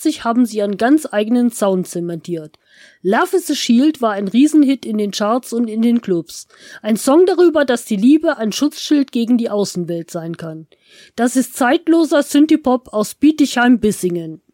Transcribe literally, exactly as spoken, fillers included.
neunzehnhundertachtzig haben sie ihren ganz eigenen Sound zementiert. Love is a Shield war ein Riesenhit in den Charts und in den Clubs. Ein Song darüber, dass die Liebe ein Schutzschild gegen die Außenwelt sein kann. Das ist zeitloser Synthie-Pop aus Bietigheim-Bissingen.